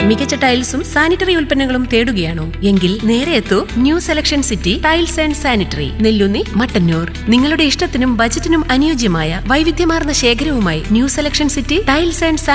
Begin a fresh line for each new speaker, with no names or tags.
മികച്ച ടൈൽസും സാനിറ്ററി ഉൽപ്പന്നങ്ങളും തേടുകയാണോ? എങ്കിൽ നേരെ എത്തൂ new selection city tiles and sanitary, Nelloonni, Mattannur. നിങ്ങളുടെ ഇഷ്ടത്തിനും ബജറ്റിനും അനുയോജ്യമായ വൈവിധ്യമാർന്ന ശേഖരവുമായി new selection city tiles and